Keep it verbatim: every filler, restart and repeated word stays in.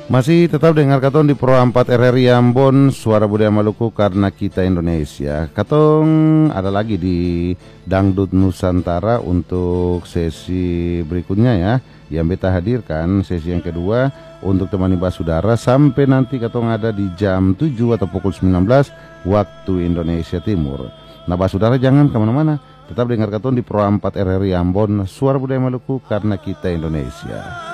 Masih tetap dengar Katong di Pro empat R R I Ambon, Suara Budaya Maluku karena kita Indonesia. Katong ada lagi di Dangdut Nusantara untuk sesi berikutnya ya, yang beta hadirkan sesi yang kedua untuk temani basudara sampai nanti Katong ada di jam tujuh atau pukul sembilan belas waktu Indonesia Timur. Nah basudara jangan kemana-mana, tetap dengar Katong di Pro empat R R I Ambon, Suara Budaya Maluku karena kita Indonesia.